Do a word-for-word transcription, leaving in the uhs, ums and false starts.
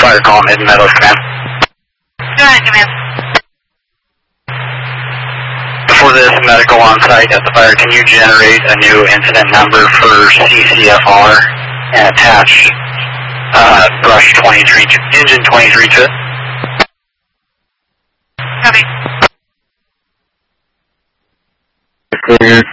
Fire call, Mid Meadows, command. Go ahead, command. Before this medical on site at the fire, can you generate a new incident number for C C F R and attach uh, brush twenty-three, engine twenty-three to it? Copy. Clear.